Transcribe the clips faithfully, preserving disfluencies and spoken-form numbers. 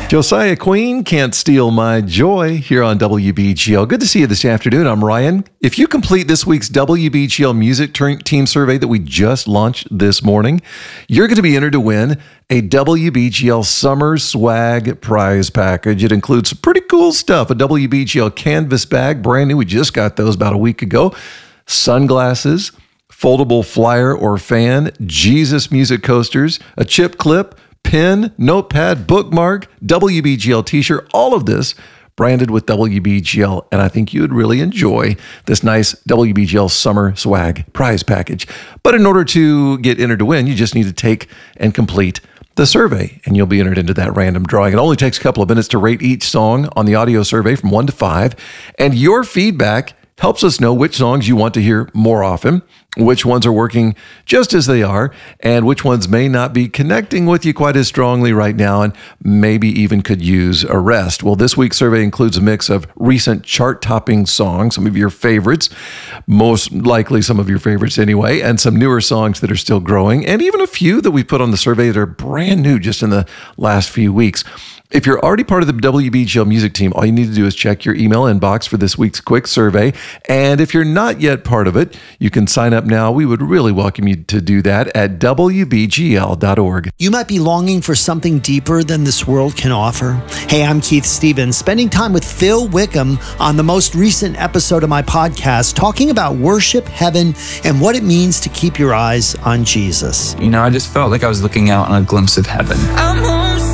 Josiah Queen, Can't Steal My Joy, here on W B G L. Good to see you this afternoon. I'm Ryan. If you complete this week's W B G L Music Team Survey that we just launched this morning, you're going to be entered to win a W B G L Summer Swag Prize Package. It includes some pretty cool stuff. A W B G L canvas bag, brand new. We just got those about a week ago. Sunglasses, foldable flyer or fan, Jesus music coasters, a chip clip, pen, notepad, bookmark, W B G L t-shirt, all of this branded with W B G L. And I think you would really enjoy this nice W B G L Summer Swag Prize Package. But in order to get entered to win, you just need to take and complete the survey, and you'll be entered into that random drawing. It only takes a couple of minutes to rate each song on the audio survey from one to five. And your feedback helps us know which songs you want to hear more often, which ones are working just as they are, and which ones may not be connecting with you quite as strongly right now and maybe even could use a rest. Well, this week's survey includes a mix of recent chart-topping songs, some of your favorites, most likely some of your favorites anyway, and some newer songs that are still growing, and even a few that we put on the survey that are brand new just in the last few weeks. If you're already part of the W B G L music team, all you need to do is check your email inbox for this week's quick survey. And if you're not yet part of it, you can sign up now. We would really welcome you to do that at W B G L dot org. You might be longing for something deeper than this world can offer. Hey, I'm Keith Stevens, spending time with Phil Wickham on the most recent episode of my podcast, talking about worship, heaven, and what it means to keep your eyes on Jesus. You know, I just felt like I was looking out on a glimpse of heaven. I'm homesick.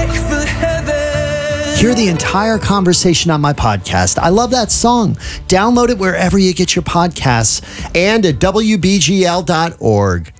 Hear the entire conversation on my podcast. I love that song. Download it wherever you get your podcasts and at W B G L dot org.